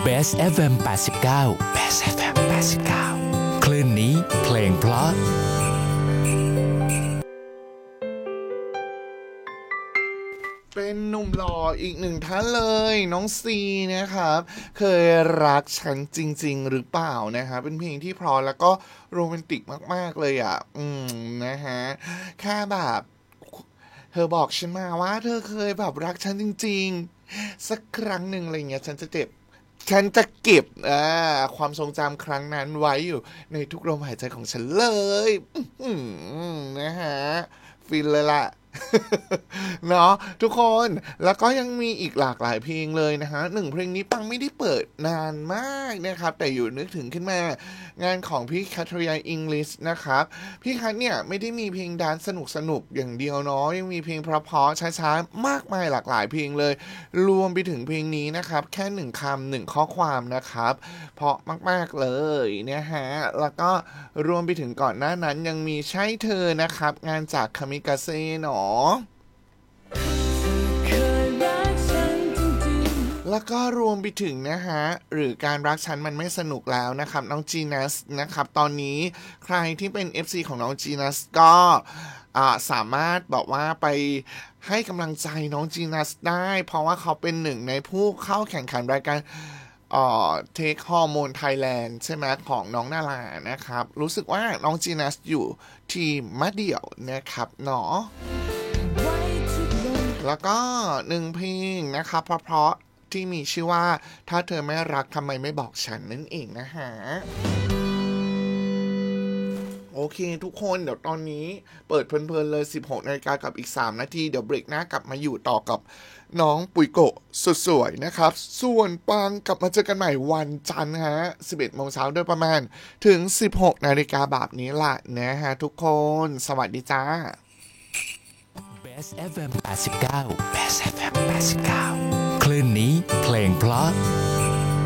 Best FM 89 Best FM 89คลื่นนี้เพลงเพราะเป็นหนุ่มหล่ออีกหนึ่งท่านเลยน้องซีนะครับเคยรักฉันจริงๆหรือเปล่านะฮะเป็นเพลงที่เพราะแล้วก็โรแมนติกมากๆเลยอ่ะนะฮะแค่แบบเธอบอกฉันมาว่าเธอเคยแบบรักฉันจริงๆสักครั้งหนึ่งอะไรเงี้ยฉันจะเก็บความทรงจำครั้งนั้นไว้อยู่ในทุกลมหายใจของฉันเลยนะฮะฟินเลยล่ะ เนาะทุกคนแล้วก็ยังมีอีกหลากหลายเพลงเลยนะฮะหนึ่งเพลงนี้ปังไม่ได้เปิดนานมากนะครับแต่อยู่นึกถึงขึ้นมางานของพี่คัทริยาอิงลิชนะครับพี่คัทเนี่ยไม่ได้มีเพลงดานสนุกอย่างเดียวเนาะยังมีเพลงเพราะๆช้าๆมากมายหลากหลายเพลงเลยรวมไปถึงเพลงนี้นะครับแค่หนึ่งคำหนึ่งข้อความนะครับเพราะมากๆเลยนะฮะแล้วก็รวมไปถึงก่อนหน้านั้นยังมีใช่เธอนะครับงานจากคามิกาเซ่เนาะแล้วก็รวมไปถึงนะฮะหรือการรักฉันมันไม่สนุกแล้วนะครับน้องจีนัสนะครับตอนนี้ใครที่เป็น FC ของน้องจีนัสก็สามารถบอกว่าไปให้กำลังใจน้องจีนัสได้เพราะว่าเขาเป็นหนึ่งในผู้เข้าแข่งขันรายการเทคฮอร์โมนไทยแลนด์ใช่ไหมของน้องนารานะครับรู้สึกว่าน้องจีนัสอยู่ทีมมะเดี่ยวนะครับเนาะแล้วก็หนึ่งเพลงนะครับเพราะที่มีชื่อว่าถ้าเธอไม่รักทำไมไม่บอกฉันนั่นเองนะฮะโอเคทุกคนเดี๋ยวตอนนี้เปิดเพลินๆเลย 16 นาฬิกากับอีก3นาทีเดี๋ยวเบรกหน้ากลับมาอยู่ต่อกับน้องปุยโกะสุดสวยนะครับส่วนปังกลับมาเจอกันใหม่วันจันทร์ฮะ 11 โมงเช้าโดยประมาณถึง 16 นาฬิกาแบบนี้ล่ะนะฮะทุกคนสวัสดีจ้า Best FM 89 Best FM 89คลื่นนี้เพลงเพราะ